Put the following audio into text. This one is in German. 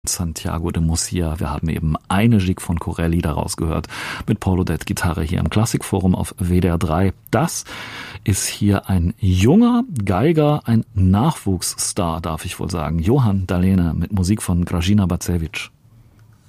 Santiago de Murcia. Wir haben eben eine Gigue von Corelli daraus gehört mit Paul Odette Gitarre hier im Klassikforum auf WDR 3. Das ist hier ein junger Geiger, ein Nachwuchsstar, darf ich wohl sagen. Johann Dalene mit Musik von Grażyna Bacewicz.